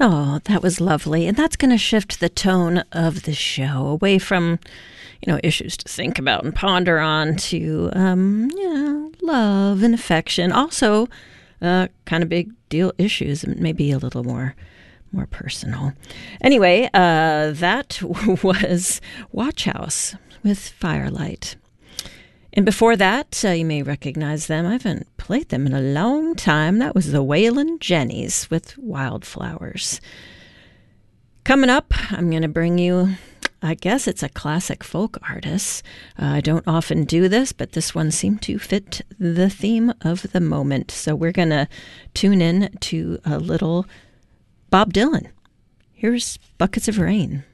Oh, that was lovely. And that's going to shift the tone of the show away from, issues to think about and ponder on to, love and affection. Also, kind of big deal issues, maybe a little more personal. Anyway, that was Watch House with Firelight. And before that, you may recognize them. I haven't played them in a long time. That was the Waylon Jennys with Wildflowers. Coming up, I'm going to bring you, I guess it's a classic folk artist. I don't often do this, but this one seemed to fit the theme of the moment. So we're going to tune in to a little Bob Dylan. Here's Buckets of Rain.